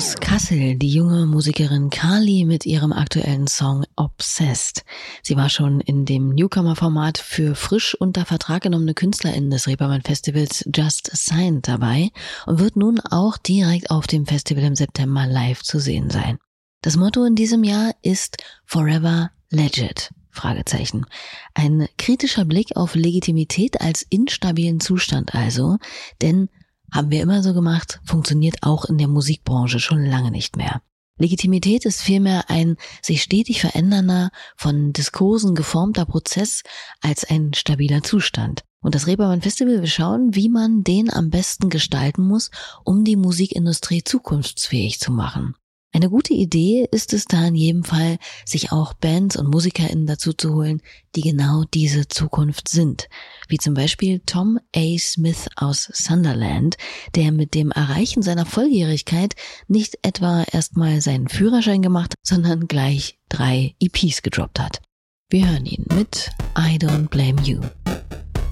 Aus Kassel die junge Musikerin Carly mit ihrem aktuellen Song Obsessed. Sie war schon in dem Newcomer-Format für frisch unter Vertrag genommene KünstlerInnen des Reeperbahn-Festivals Just Signed dabei und wird nun auch direkt auf dem Festival im September live zu sehen sein. Das Motto in diesem Jahr ist Forever Legit. Fragezeichen. Ein kritischer Blick auf Legitimität als instabilen Zustand also, denn haben wir immer so gemacht, funktioniert auch in der Musikbranche schon lange nicht mehr. Legitimität ist vielmehr ein sich stetig verändernder, von Diskursen geformter Prozess als ein stabiler Zustand. Und das Reeperbahn Festival will schauen, wie man den am besten gestalten muss, um die Musikindustrie zukunftsfähig zu machen. Eine gute Idee ist es da in jedem Fall, sich auch Bands und MusikerInnen dazu zu holen, die genau diese Zukunft sind. Wie zum Beispiel Tom A. Smith aus Sunderland, der mit dem Erreichen seiner Volljährigkeit nicht etwa erstmal seinen Führerschein gemacht, sondern gleich 3 EPs gedroppt hat. Wir hören ihn mit I Don't Blame You.